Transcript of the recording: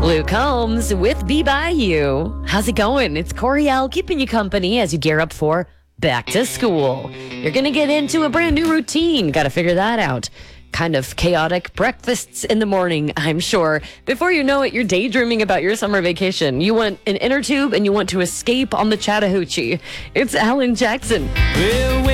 Luke Combs with Be By You. How's it going? It's Coriel keeping you company as you gear up for back to school. You're going to get into a brand new routine. Got to figure that out. Kind of chaotic breakfasts in the morning, I'm sure. Before you know it, you're daydreaming about your summer vacation. You want an inner tube and you want to escape on the Chattahoochee. It's Alan Jackson.